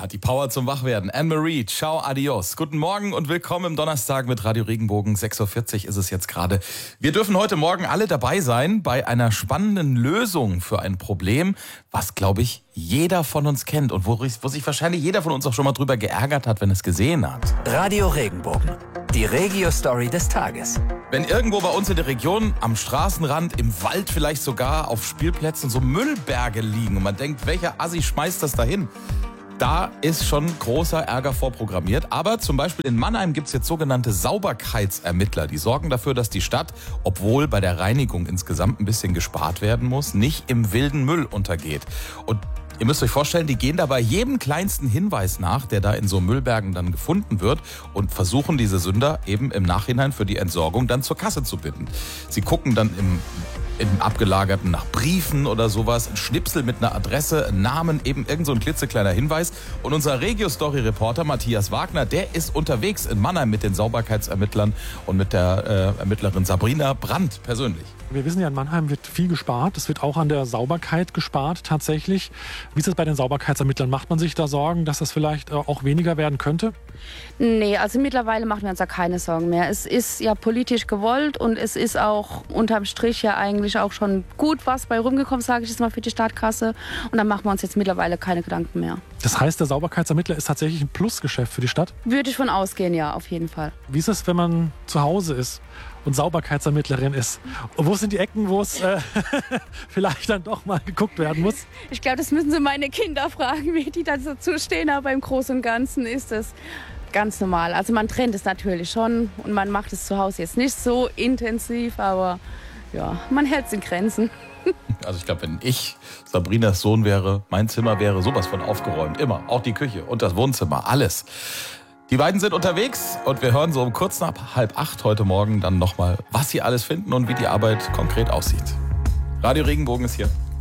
hat die Power zum Wachwerden. Anne-Marie, ciao, adios. Guten Morgen und willkommen im Donnerstag mit Radio Regenbogen. 6.40 Uhr ist es jetzt gerade. Wir dürfen heute Morgen alle dabei sein bei einer spannenden Lösung für ein Problem, was, glaube ich, jeder von uns kennt und wo sich wahrscheinlich jeder von uns auch schon mal drüber geärgert hat, wenn es gesehen hat. Radio Regenbogen, die Regio-Story des Tages. Wenn irgendwo bei uns in der Region, am Straßenrand, im Wald vielleicht sogar, auf Spielplätzen so Müllberge liegen und man denkt, welcher Assi schmeißt das dahin? Da ist schon großer Ärger vorprogrammiert. Aber zum Beispiel in Mannheim gibt es jetzt sogenannte Sauberkeitsermittler. Die sorgen dafür, dass die Stadt, obwohl bei der Reinigung insgesamt ein bisschen gespart werden muss, nicht im wilden Müll untergeht. Und ihr müsst euch vorstellen, die gehen da bei jedem kleinsten Hinweis nach, der da in so Müllbergen dann gefunden wird und versuchen diese Sünder eben im Nachhinein für die Entsorgung dann zur Kasse zu bitten. Sie gucken dann im Abgelagerten nach Briefen oder sowas, ein Schnipsel mit einer Adresse, einen Namen, eben irgend so ein klitzekleiner Hinweis. Und unser Regio-Story-Reporter Matthias Wagner, der ist unterwegs in Mannheim mit den Sauberkeitsermittlern und mit der Ermittlerin Sabrina Brandt persönlich. Wir wissen ja, in Mannheim wird viel gespart. Es wird auch an der Sauberkeit gespart tatsächlich. Wie ist es bei den Sauberkeitsermittlern? Macht man sich da Sorgen, dass das vielleicht auch weniger werden könnte? Nee, also mittlerweile machen wir uns da keine Sorgen mehr. Es ist ja politisch gewollt und es ist auch unterm Strich ja eigentlich auch schon gut was bei rumgekommen, sage ich jetzt mal, für die Stadtkasse. Und da machen wir uns jetzt mittlerweile keine Gedanken mehr. Das heißt, der Sauberkeitsermittler ist tatsächlich ein Plusgeschäft für die Stadt? Würde ich von ausgehen, ja, auf jeden Fall. Wie ist es, wenn man zu Hause ist und Sauberkeitsermittlerin ist? Und wo sind die Ecken, wo es vielleicht dann doch mal geguckt werden muss? Ich glaube, das müssen Sie meine Kinder fragen, wie die dazu stehen. Aber im Großen und Ganzen ist es ganz normal. Also man trennt es natürlich schon und man macht es zu Hause jetzt nicht so intensiv, aber ja, man hält es in Grenzen. Also ich glaube, wenn ich Sabrinas Sohn wäre, mein Zimmer wäre sowas von aufgeräumt. Immer. Auch die Küche und das Wohnzimmer. Alles. Die beiden sind unterwegs und wir hören so um kurz nach 7:30 heute Morgen dann nochmal, was sie alles finden und wie die Arbeit konkret aussieht. Radio Regenbogen ist hier.